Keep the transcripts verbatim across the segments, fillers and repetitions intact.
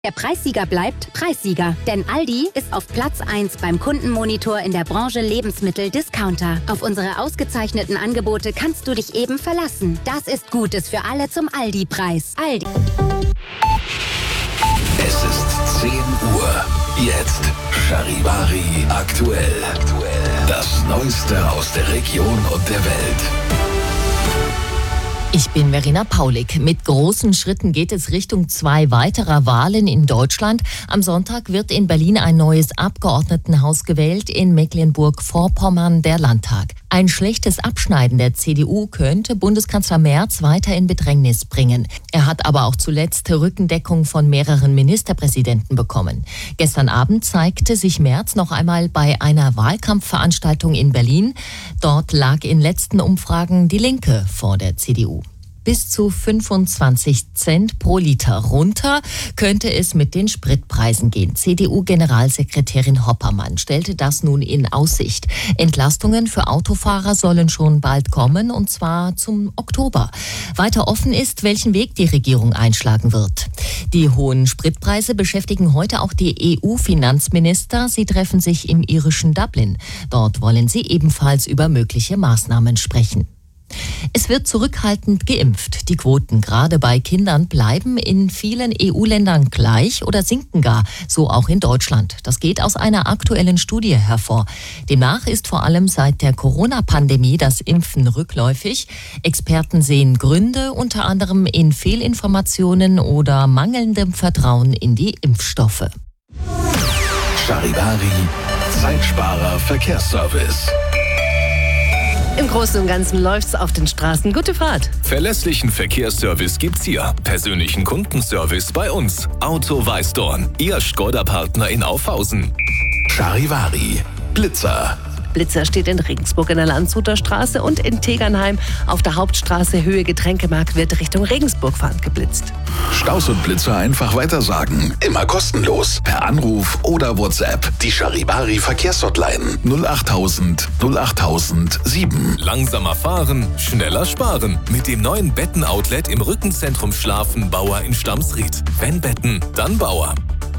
Der Preissieger bleibt Preissieger, denn Aldi ist auf Platz eins beim Kundenmonitor in der Branche Lebensmittel-Discounter. Auf unsere ausgezeichneten Angebote kannst du dich eben verlassen. Das ist Gutes für alle zum Aldi-Preis. Aldi. Es ist zehn Uhr. Jetzt Charivari aktuell. Das Neueste aus der Region und der Welt. Ich bin Verena Paulik. Mit großen Schritten geht es Richtung zwei weiterer Wahlen in Deutschland. Am Sonntag wird in Berlin ein neues Abgeordnetenhaus gewählt, in Mecklenburg-Vorpommern der Landtag. Ein schlechtes Abschneiden der C D U könnte Bundeskanzler Merz weiter in Bedrängnis bringen. Er hat aber auch zuletzt Rückendeckung von mehreren Ministerpräsidenten bekommen. Gestern Abend zeigte sich Merz noch einmal bei einer Wahlkampfveranstaltung in Berlin. Dort lag in letzten Umfragen die Linke vor der C D U. Bis zu fünfundzwanzig Cent pro Liter runter könnte es mit den Spritpreisen gehen. C D U-Generalsekretärin Hoppermann stellte das nun in Aussicht. Entlastungen für Autofahrer sollen schon bald kommen, und zwar zum Oktober. Weiter offen ist, welchen Weg die Regierung einschlagen wird. Die hohen Spritpreise beschäftigen heute auch die E U-Finanzminister. Sie treffen sich im irischen Dublin. Dort wollen sie ebenfalls über mögliche Maßnahmen sprechen. Es wird zurückhaltend geimpft. Die Quoten gerade bei Kindern bleiben in vielen E U-Ländern gleich oder sinken gar, so auch in Deutschland. Das geht aus einer aktuellen Studie hervor. Demnach ist vor allem seit der Corona-Pandemie das Impfen rückläufig. Experten sehen Gründe unter anderem in Fehlinformationen oder mangelndem Vertrauen in die Impfstoffe. Charivari, Zeitsparer Verkehrsservice. Im Großen und Ganzen läuft's auf den Straßen. Gute Fahrt. Verlässlichen Verkehrsservice gibt's hier. Persönlichen Kundenservice bei uns. Auto Weißdorn, Ihr Skoda-Partner in Aufhausen. Charivari, Blitzer. Blitzer steht in Regensburg in der Landshuter Straße und in Tegernheim auf der Hauptstraße Höhe Getränkemarkt wird Richtung Regensburg fahrend geblitzt. Staus und Blitzer einfach weitersagen. Immer kostenlos. Per Anruf oder WhatsApp. Die Charivari Verkehrshotline null achttausend null achttausend sieben. Langsamer fahren, schneller sparen. Mit dem neuen Betten-Outlet im Rückenzentrum Schlafen Bauer in Stamsried. Wenn Betten, dann Bauer.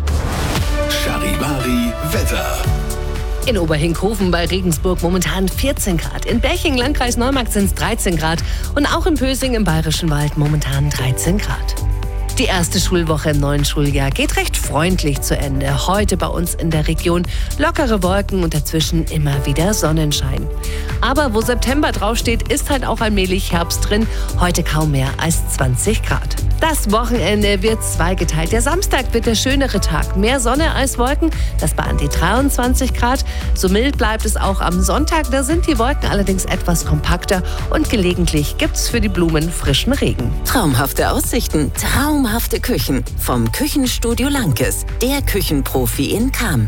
Charivari Wetter. In Oberhinkhofen bei Regensburg momentan vierzehn Grad. In Berching, Landkreis Neumarkt, sind es dreizehn Grad. Und auch in Pösing im Bayerischen Wald momentan dreizehn Grad. Die erste Schulwoche im neuen Schuljahr geht recht freundlich zu Ende. Heute bei uns in der Region lockere Wolken und dazwischen immer wieder Sonnenschein. Aber wo September draufsteht, ist halt auch allmählich Herbst drin. Heute kaum mehr als zwanzig Grad. Das Wochenende wird zweigeteilt. Der Samstag wird der schönere Tag. Mehr Sonne als Wolken, das bei an die dreiundzwanzig Grad. So mild bleibt es auch am Sonntag. Da sind die Wolken allerdings etwas kompakter und gelegentlich gibt's für die Blumen frischen Regen. Traumhafte Aussichten, traumhafte Küchen. Vom Küchenstudio Lankes, der Küchenprofi in Cham.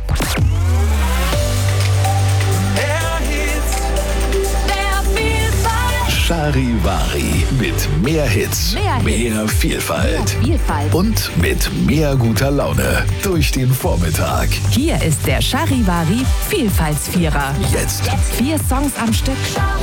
Charivari mit mehr Hits, Mehr Hits. mehr Vielfalt. Mehr Vielfalt. Und mit mehr guter Laune durch den Vormittag. Hier ist der Charivari Vielfaltsvierer. Jetzt. Vier Songs am Stück.